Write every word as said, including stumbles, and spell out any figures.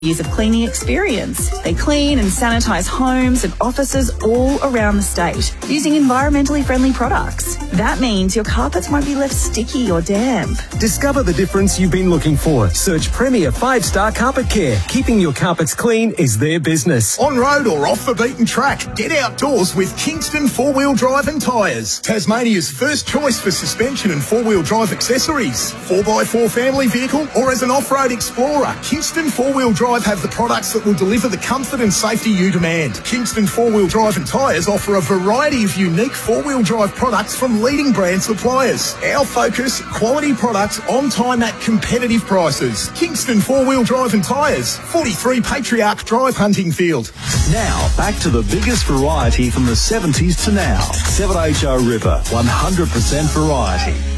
years of cleaning experience. They clean and sanitise homes and offices all around the state using environmentally friendly products. That means your carpets won't be left sticky or damp. Discover the difference you've been looking for. Search Premier five star Carpet Care. Keeping your carpets clean is their business. On road or off the beaten track, get outdoors with Kingston four-wheel drive and tyres. Tasmania's first choice for suspension and four-wheel drive accessories. four by four family vehicle or as an off-road explorer, Kingston four-wheel drive have the products that will deliver the comfort and safety you demand. Kingston four-wheel drive and tyres offer a variety of unique four-wheel drive products from leading brand suppliers. Our focus, quality products on time at competitive prices. Kingston four-wheel drive and tyres, forty-three Patriarch Drive, Huntingfield. Now, back to the biggest variety from the seventies to now. seven H O Ripper, one hundred percent variety.